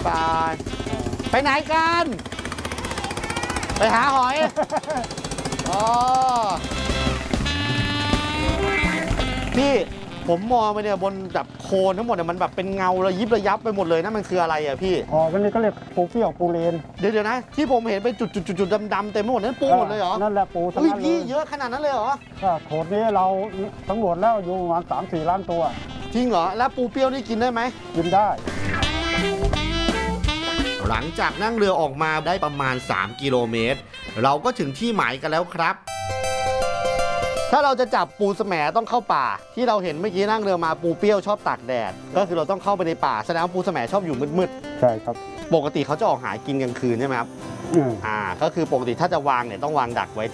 บายไปไหนกันไปหาหอยอ๋อพี่ผมมองไปเนี่ยบนแบบโคนทั้งหมดเนี่ยมันแบบเป็นเงาระยิบระยับไปหมดเลยนะมันคืออะไรอ่ะพี่อ๋อวันนี้ก็เรียกปูเปรี้ยวปูเลนเดี๋ยวนะที่ผมเห็นเป็นจุดดำๆเต็มไปหมดนั้นปูหมดเลยเหรอนั่นแหละปูทั้งนั้นเลยพี่เยอะขนาดนั้นเลยเหรอก็โขดนี้เราสำรวจแล้วอยู่ประมาณ3-4 ล้านตัวจริงเหรอแล้วปูเปรี้ยวนี่กินได้ไหมกินได้หลังจากนั่งเรือออกมาได้ประมาณ3 กิโลเมตรเราก็ถึงที่หมายกันแล้วครับถ้าเราจะจับปูแสมต้องเข้าป่าที่เราเห็นเมื่อกี้นั่งเรือมาปูเปรี้ยวชอบตากแดดก็คือเราต้องเข้าไปในป่าแสดงว่าปูแสมชอบอยู่มืดใช่ครับปกติเขาจะออกหากินกลางคืนใช่ไหมครับก็คือปกติถ้าจะวางเนี่ยต้องวางดักไว้